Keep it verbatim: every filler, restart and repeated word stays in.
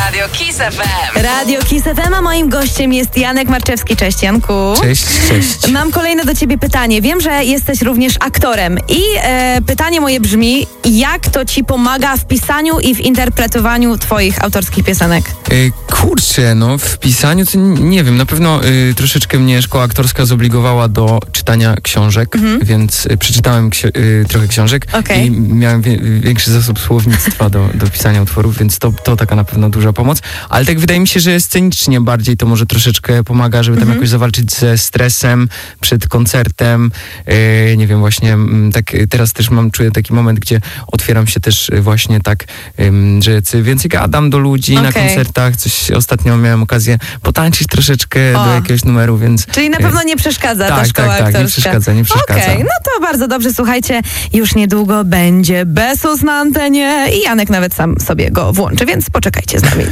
Radio Kiss F M. Radio Kiss F M, a moim gościem jest Janek Marczewski. Cześć, Janku. Cześć, cześć. Mam kolejne do ciebie pytanie. Wiem, że jesteś również aktorem i e, pytanie moje brzmi, jak to ci pomaga w pisaniu i w interpretowaniu twoich autorskich piosenek? Y, kurczę, no w pisaniu to n- nie wiem, na pewno y, troszeczkę mnie szkoła aktorska zobligowała do czytania książek, Mhm. więc y, przeczytałem ksi- y, trochę książek Okej. i miałem wie- większy zasób słownictwa do, do pisania utworów, więc to, to taka na pewno duża pomoc, ale tak wydaje mi się, że scenicznie bardziej to może troszeczkę pomaga, żeby tam Mhm. jakoś zawalczyć ze stresem przed koncertem, y, nie wiem, właśnie mm, tak y, teraz też mam, czuję taki moment, gdzie otwieram się też y, właśnie tak, ym, że c- więcej gadam do ludzi na Okej. koncertach, coś ostatnio miałem okazję potańczyć troszeczkę O. do jakiegoś numeru, więc... Czyli na y, pewno nie przeszkadza ta tak, szkoła tak, tak, aktorska. nie przeszkadza, nie przeszkadza. Okej, no to bardzo dobrze. Słuchajcie, już niedługo będzie Besus na antenie i Janek nawet sam sobie go włączy, więc poczekajcie z nami.